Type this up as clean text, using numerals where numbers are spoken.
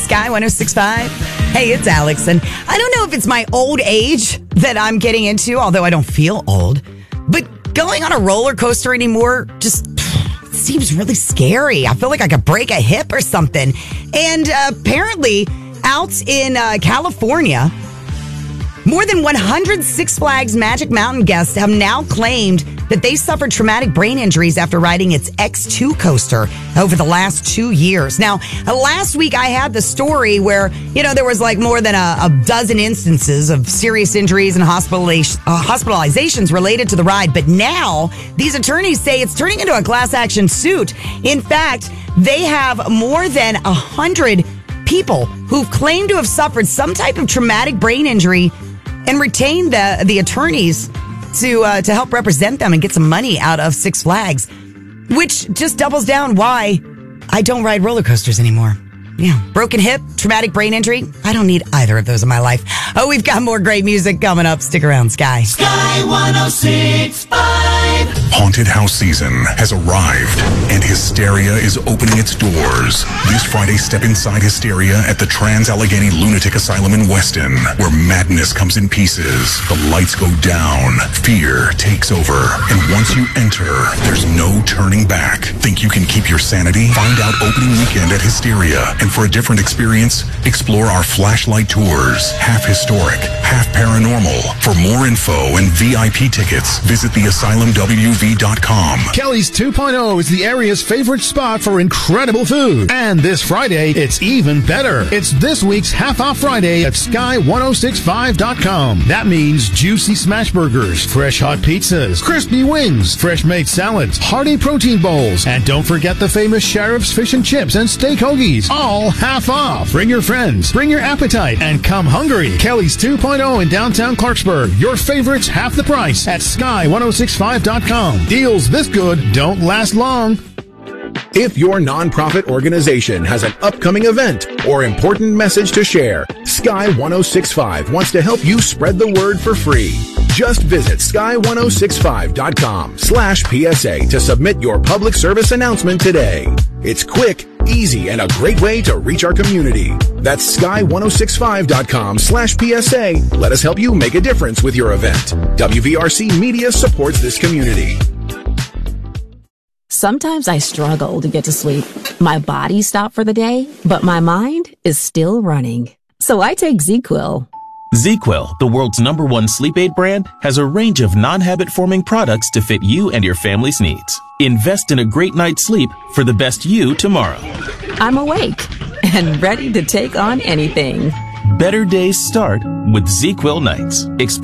Sky 106.5. Hey, it's Alex, and I don't know if it's my old age that I'm getting into, although I don't feel old, but going on a roller coaster anymore just seems really scary. I feel like I could break a hip or something. And apparently, out in California, more than 100 Six Flags Magic Mountain guests have now claimed that they suffered traumatic brain injuries after riding its X2 coaster over the last 2 years. Now, last week I had the story where, there was like more than a dozen instances of serious injuries and hospitalizations related to the ride. But now these attorneys say it's turning into a class action suit. In fact, they have more than 100 people who've claimed to have suffered some type of traumatic brain injury and retained the attorneys to help represent them and get some money out of Six Flags, which just doubles down why I don't ride roller coasters anymore. Yeah, broken hip, traumatic brain injury. I don't need either of those in my life. Oh, we've got more great music coming up. Stick around, Sky. Sky 106.5. Haunted house season has arrived, and Hysteria is opening its doors. This Friday, step inside Hysteria at the Trans-Allegheny Lunatic Asylum in Weston, where madness comes in pieces, the lights go down, fear takes over, and once you enter, there's no turning back. Think you can keep your sanity? Find out opening weekend at Hysteria. And for a different experience, explore our flashlight tours, half historic, half paranormal. For more info and VIP tickets, visit theasylumwv.com. Kelly's 2.0 is the area's favorite spot for incredible food. And this Friday, it's even better. It's this week's half-off Friday at sky1065.com. That means juicy smash burgers, fresh hot pizzas, crispy wings, fresh-made salads, hearty protein bowls, and don't forget the famous Sheriff's Fish and Chips and Steak Hoagies. All half off. Bring your friends, bring your appetite, and come hungry. Kelly's 2.0 in downtown Clarksburg. Your favorites half the price at sky1065.com. Deals this good don't last long. If your nonprofit organization has an upcoming event or important message to share, Sky 106.5 wants to help you spread the word for free. Just visit sky1065.com/PSA to submit your public service announcement today. It's quick, easy, and a great way to reach our community. That's sky1065.com/PSA. Let us help you make a difference with your event. WVRC Media supports this community. Sometimes I struggle to get to sleep. My body stopped for the day, but my mind is still running. So I take ZzzQuil. ZzzQuil, the world's #1 sleep aid brand, has a range of non-habit-forming products to fit you and your family's needs. Invest in a great night's sleep for the best you tomorrow. I'm awake and ready to take on anything. Better days start with ZzzQuil nights.